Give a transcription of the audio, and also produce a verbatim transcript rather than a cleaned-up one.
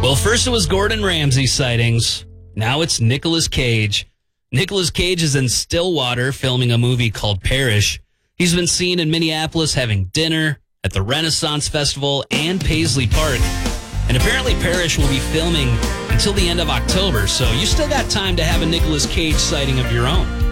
Well, first it was Gordon Ramsay sightings. Now it's Nicolas Cage. Nicolas Cage is in Stillwater filming a movie called Parrish. He's been seen in Minneapolis having dinner, at the Renaissance Festival, and Paisley Park. And apparently Parrish will be filming until the end of October, so you still got time to have a Nicolas Cage sighting of your own.